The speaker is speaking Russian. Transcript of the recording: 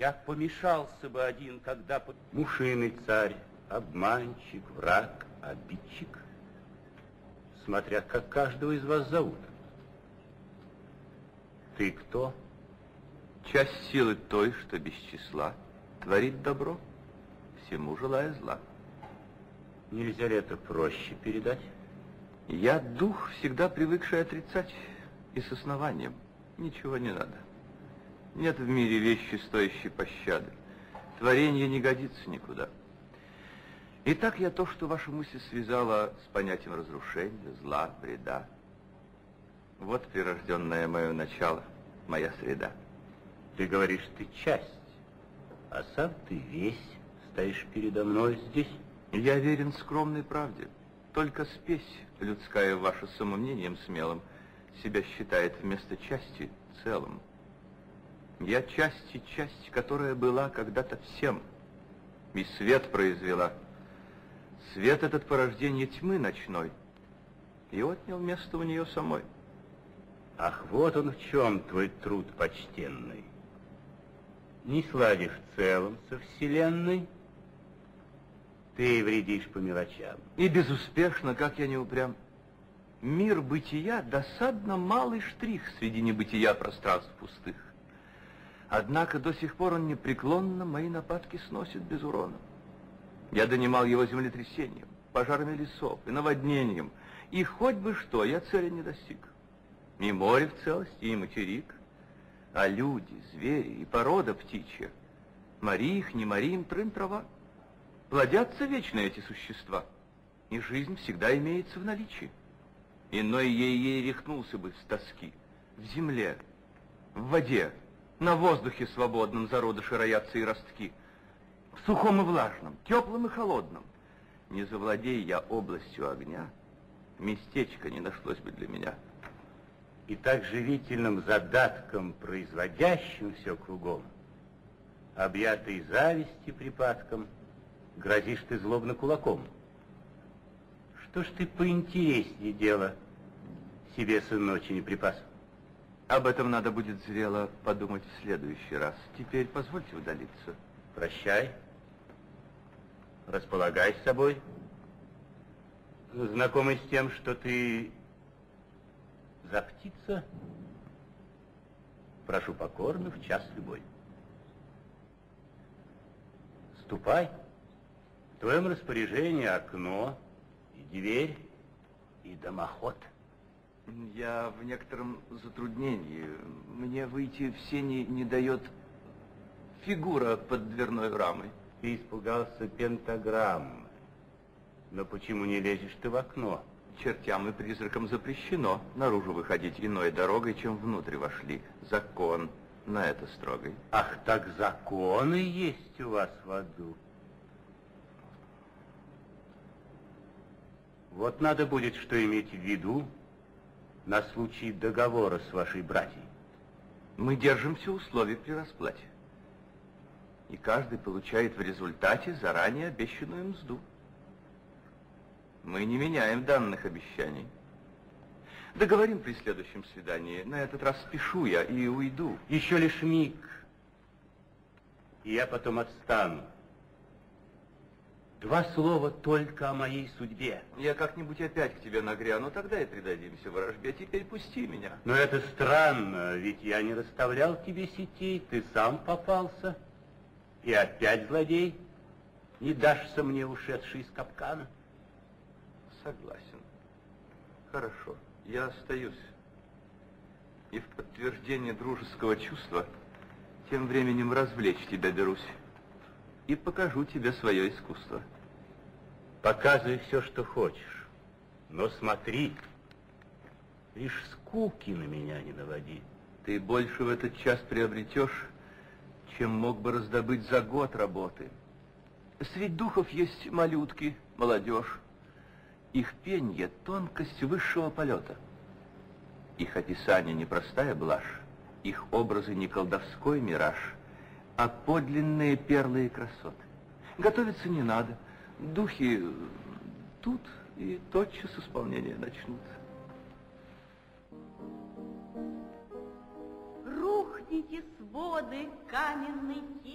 Я помешался бы один, когда мушиный царь, обманщик, враг, обидчик, смотря как каждого из вас зовут. Ты кто? Часть силы той, что без числа творит добро, всему желая зла. Нельзя ли это проще передать? Я дух, всегда привыкший отрицать, и с основанием. Ничего не надо. Нет в мире вещи, стоящей пощады. Творение не годится никуда. Итак, я то, что ваша мысль связала с понятием разрушения, зла, вреда. Вот прирожденное мое начало, моя среда. Ты говоришь, ты часть, а сам ты весь стоишь передо мной здесь. Я верен скромной правде. Только спесь людская, ваше самомнением смелым, себя считает вместо части целым. Я части часть, которая была когда-то всем, и свет произвела. Свет этот порождение тьмы ночной, и отнял место у нее самой. Ах, вот он в чем твой труд почтенный. Не сладишь целым со вселенной, ты вредишь по мелочам. И безуспешно, как я не упрям. Мир бытия досадно малый штрих среди небытия пространств пустых. Однако до сих пор он непреклонно мои нападки сносит без урона. Я донимал его землетрясением, пожарами лесов и наводнением, и хоть бы что, я цели не достиг. И море в целости, и материк, а люди, звери и порода птичья, мори их, не мори им, трын-трава. Плодятся вечно эти существа, и жизнь всегда имеется в наличии. Иной ей рехнулся бы с тоски. В земле, в воде, на воздухе свободном зародыши роятся и ростки. В сухом и влажном, теплом и холодном. Не завладей я областью огня, местечка не нашлось бы для меня. И так живительным задатком, производящим все кругом, объятый зависти припадком, грозишь ты злобно кулаком. Что ж ты поинтереснее дело себе, сын, ночи не припас? Об этом надо будет зрело подумать в следующий раз. Теперь позвольте удалиться. Прощай. Располагай с собой. Знакомый с тем, что ты за птица, прошу покорно в час любой. Ступай. В твоем распоряжении окно, и дверь, и дымоход. Я в некотором затруднении. Мне выйти в сени не дает фигура под дверной рамой. Ты испугался пентаграммы. Но почему не лезешь ты в окно? Чертям и призракам запрещено наружу выходить иной дорогой, чем внутрь вошли. Закон на это строгой. Ах, так законы есть у вас в аду. Вот надо будет что иметь в виду на случай договора с вашей братьей. Мы держимся условий при расплате. И каждый получает в результате заранее обещанную мзду. Мы не меняем данных обещаний. Договорим при следующем свидании. На этот раз спешу я и уйду. Еще лишь миг, и я потом отстану. Два слова только о моей судьбе. Я как-нибудь опять к тебе нагряну, тогда и предадимся вражбе. Теперь пусти меня. Но это странно, ведь я не расставлял тебе сетей, ты сам попался. И опять, злодей, не дашься мне, ушедший из капкана? Согласен. Хорошо, я остаюсь. И в подтверждение дружеского чувства тем временем развлечь тебя берусь. И покажу тебе свое искусство. Показывай все, что хочешь. Но смотри, лишь скуки на меня не наводи. Ты больше в этот час приобретешь, чем мог бы раздобыть за год работы. Средь духов есть малютки, молодежь. Их пенье — тонкость высшего полета. Их описание — непростая блажь, их образы — не колдовской мираж, а подлинные перлы и красоты. Готовиться не надо. Духи тут и тотчас исполнение начнут. Рухните своды каменной